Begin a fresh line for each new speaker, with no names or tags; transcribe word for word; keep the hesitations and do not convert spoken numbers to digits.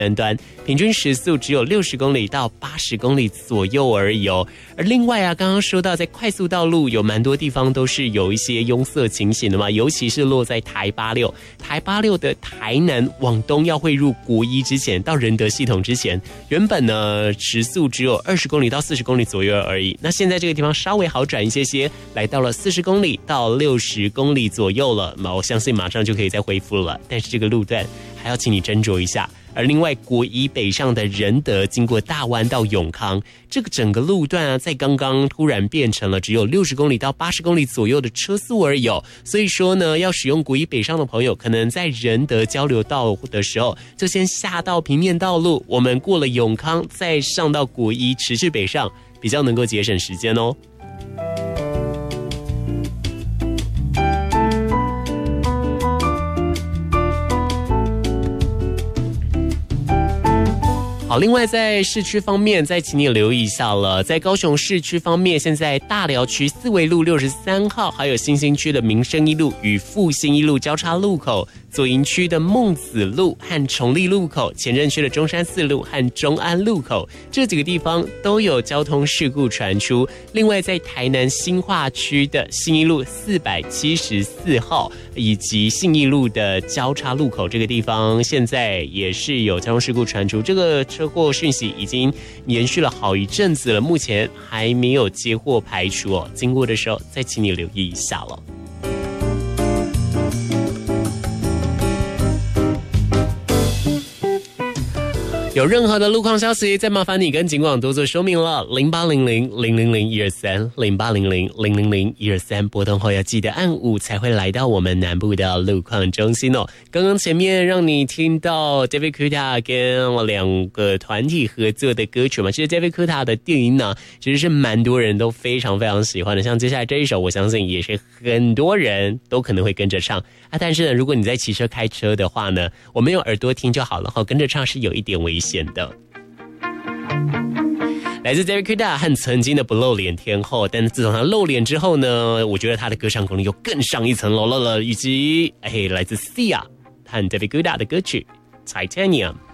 南端，平均时速只有六十公里到八十公里左右而已哦。而另外啊，刚刚说到在快速道路有蛮多地方都是有一些拥塞情形的嘛，尤其是落在台八六，台八六的台南往东要汇入国一之前，到仁德系统之前，原本呢时速只有二十公里到四十公里左右而已，那现在这个地方稍微好转一些些，来到了四十公里到六十公里左右了，那我相信马上就可以再恢复了，但是这个路段还要请你斟酌一下。而另外国一北上的仁德经过大湾到永康，这个整个路段啊，在刚刚突然变成了只有六十公里到八十公里左右的车速而已哦。所以说呢，要使用国一北上的朋友，可能在仁德交流道的时候，就先下到平面道路，我们过了永康再上到国一持续北上，比较能够节省时间哦。好，另外在市区方面，再请你留意一下了。在高雄市区方面，现在大寮区四维路六十三号，还有新兴区的民生一路与复兴一路交叉路口，左营区的孟子路和崇立路口，前镇区的中山四路和中安路口，这几个地方都有交通事故传出。另外，在台南新化区的信义路四百七十四号以及信义路的交叉路口，这个地方现在也是有交通事故传出。这个车祸讯息已经延续了好一阵子了，目前还没有接获排除哦。经过的时候，再请你留意一下了。有任何的路况消息，再麻烦你跟警广多做说明了。零八零零零零零一二三，零八零零零零零一二三，拨通后要记得按五才会来到我们南部的路况中心哦。刚刚前面让你听到 David Guetta 跟两个团体合作的歌曲嘛，其实 David Guetta 的电音呢，其实是蛮多人都非常非常喜欢的。像接下来这一首，我相信也是很多人都可能会跟着唱啊。但是呢，如果你在骑车开车的话呢，我们用耳朵听就好了哈，跟着唱是有一点危险的。来自 David Guetta 和曾经的不露脸天后，但是自从他露脸之后呢，我觉得他的歌唱功力又更上一层楼了了。以及哎，来自 Sia 和 David Guetta 的歌曲 Titanium。